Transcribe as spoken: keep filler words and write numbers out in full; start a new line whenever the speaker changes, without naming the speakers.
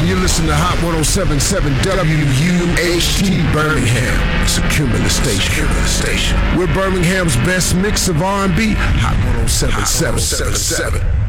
and you listen to Hot one oh seven point seven W U H T Birmingham. It's a Cumulus station. Cumulus station. We're Birmingham's best mix of R and B. Hot one oh seven point seven.